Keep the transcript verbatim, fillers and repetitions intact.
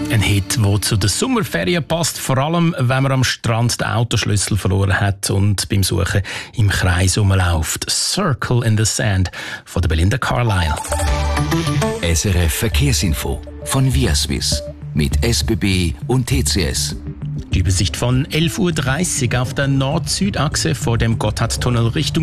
Ein Hit, der zu den Sommerferien passt, vor allem wenn man am Strand den Autoschlüssel verloren hat und beim Suchen im Kreis rumläuft. «Circle in the Sand» von der Belinda Carlisle. S R F Verkehrsinfo von Viaswiss mit S B B und T C S. Die Übersicht von elf Uhr dreißig auf der Nord-Süd-Achse vor dem Gotthardtunnel Richtung